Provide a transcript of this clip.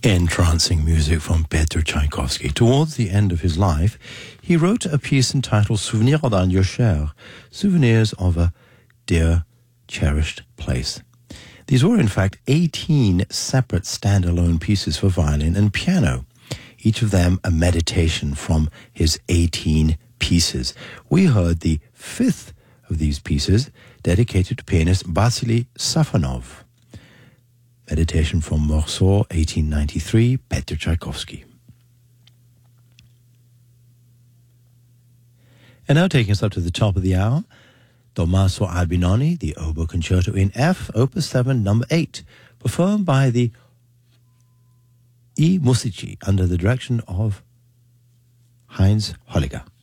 Entrancing music from Peter Tchaikovsky. Towards the end of his life, he wrote a piece entitled Souvenirs d'un lieu cher, souvenirs of a dear, cherished place. These were, in fact, 18 separate standalone pieces for violin and piano, each of them a meditation from his 18 pieces. We heard the fifth of these pieces dedicated to pianist Vasily Safonov. Meditation from Morceau, 1893, Peter Tchaikovsky. And now taking us up to the top of the hour, Tommaso Albinoni, the Oboe Concerto in F, Opus 7, number 8, performed by the I Musici under the direction of Heinz Holliger.